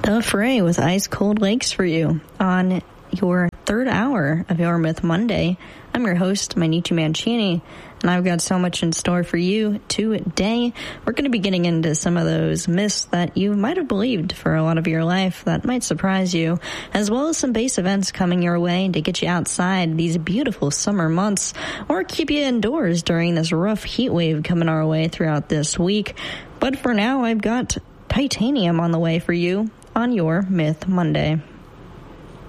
The Fray with Ice Cold Lakes for you on your third hour of your Myth Monday. I'm your host, Mainichi Mancini, and I've got so much in store for you today. We're going to be getting into some of those myths that you might have believed for a lot of your life that might surprise you, as well as some base events coming your way to get you outside these beautiful summer months or keep you indoors during this rough heat wave coming our way throughout this week. But for now, I've got Titanium on the way for you on your Myth Monday.